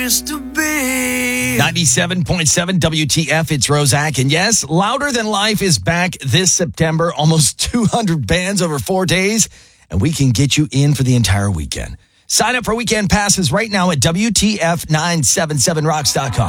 used to be. 97.7 WTF, it's Rozak. And yes, Louder Than Life is back this September. Almost 200 bands over 4 days. And we can get you in for the entire weekend. Sign up for weekend passes right now at WTF977rocks.com.